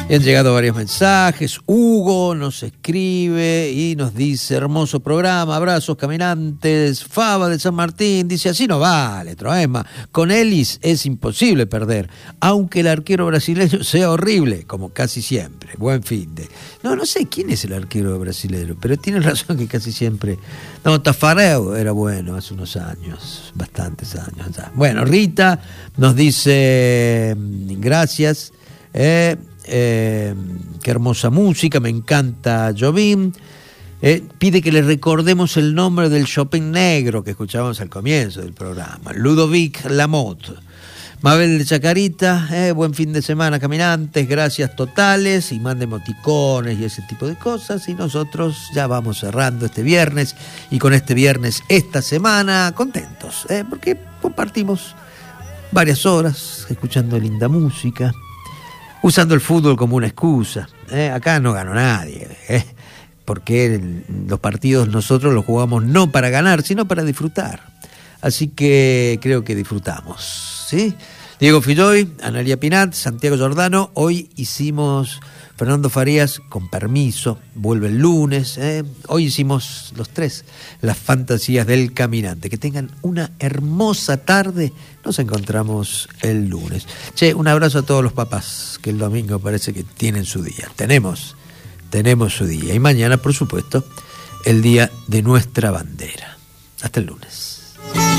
Y han llegado varios mensajes. Hugo nos escribe y nos dice: hermoso programa, abrazos caminantes. Faba de San Martín dice: así no vale, Troema. Con Ellis es imposible perder, aunque el arquero brasileño sea horrible, como casi siempre. Buen fin de. No sé quién es el arquero brasileño, pero tiene razón que casi siempre. No, Tafarel era bueno hace unos años, bastantes años ya. Bueno, Rita nos dice: gracias. Qué hermosa música, me encanta Jobim. Pide que le recordemos el nombre del Chopin negro que escuchábamos al comienzo del programa, Ludovic Lamotte. Mabel de Chacarita, buen fin de semana caminantes, gracias totales, y mande emoticones y ese tipo de cosas, y nosotros ya vamos cerrando este viernes, y con este viernes esta semana contentos, porque compartimos varias horas escuchando linda música, usando el fútbol como una excusa. Acá no ganó nadie, porque los partidos nosotros los jugamos no para ganar, sino para disfrutar. Así que creo que disfrutamos, ¿sí? Diego Filloy, Analia Pinat, Santiago Giordano. Hoy hicimos Fernando Farías, con permiso, vuelve el lunes. Hoy hicimos los tres las fantasías del caminante. Que tengan una hermosa tarde. Nos encontramos el lunes. Che, un abrazo a todos los papás, que el domingo parece que tienen su día. Tenemos su día. Y mañana, por supuesto, el día de nuestra bandera. Hasta el lunes.